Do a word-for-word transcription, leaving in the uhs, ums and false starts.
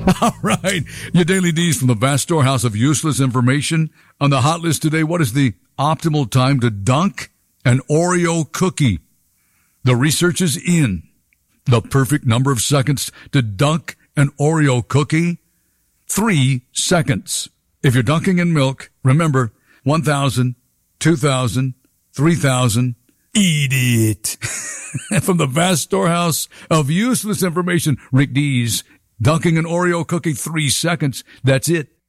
All right. Your Daily D's from the vast storehouse of useless information. On the hot list today, what is the optimal time to dunk an Oreo cookie? The research is in. The perfect number of seconds to dunk an Oreo cookie? Three seconds. If you're dunking in milk, remember, one thousand, two thousand, three thousand. Eat it. From the vast storehouse of useless information, Rick D's dunking an Oreo cookie, three seconds. That's it.